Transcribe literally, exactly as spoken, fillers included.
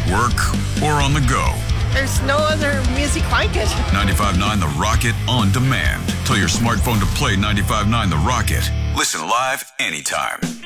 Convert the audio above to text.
work, or on the go. There's no other music like it. ninety-five point nine The Rocket on demand. Tell your smartphone to play ninety-five point nine The Rocket. Listen live anytime.